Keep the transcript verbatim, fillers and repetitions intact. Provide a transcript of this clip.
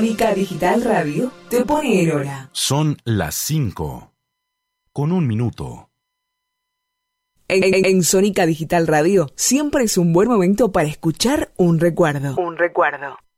Sónica Digital Radio te pone en hora. Son las cinco. Con un minuto. En, en, en Sónica Digital Radio siempre es un buen momento para escuchar un recuerdo. Un recuerdo.